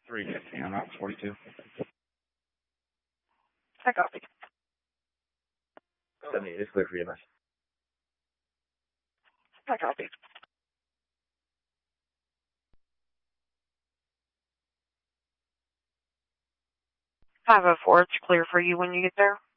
350. I'm out 42. I copy. 78 is clear for you, miss. I copy. 504, it's clear for you when you get there.